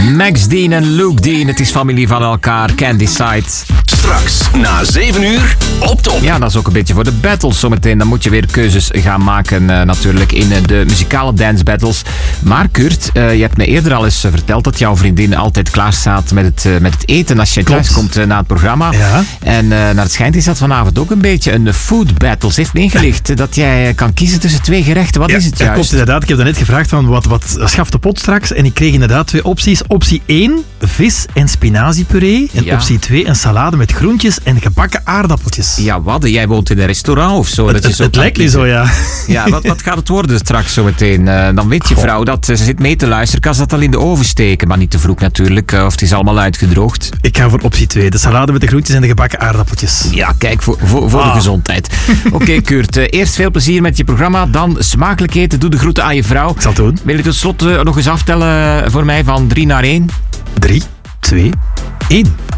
Max Dean en Luke Dean, het is familie van elkaar. Candy Side. Straks, na 7 uur, op top. Ja, dat is ook een beetje voor de battles zometeen. Dan moet je weer keuzes gaan maken natuurlijk in de muzikale dance battles. Maar Kurt, je hebt me eerder al eens verteld dat jouw vriendin altijd klaar staat met het eten als je thuis komt na het programma. Ja. En naar het schijnt is dat vanavond ook een beetje een food battle. Ze heeft me ingelicht dat jij kan kiezen tussen 2 gerechten. Wat is het juist? Klopt, inderdaad. Ik heb daarnet gevraagd van wat schaft de pot straks. En ik kreeg inderdaad 2 opties. Optie 1, vis en spinaziepuree. En optie 2, een salade met groentjes en gebakken aardappeltjes. Ja, wat? Jij woont in een restaurant of zo? Het lijkt niet zo, ja. Ja, wat gaat het worden straks zometeen? Dan weet je vrouw dat ze zit mee te luisteren. Kan ze dat al in de oven steken? Maar niet te vroeg natuurlijk, of het is allemaal uitgedroogd. Ik ga voor optie 2, de salade met de groentjes en de gebakken aardappeltjes. Ja, kijk, voor de gezondheid. Oké, Kurt, eerst veel plezier met je programma. Dan smakelijk eten. Doe de groeten aan je vrouw. Ik zal het doen. Wil je tot slot nog eens aftellen voor mij van 3 naar 1? 3, 2, 1.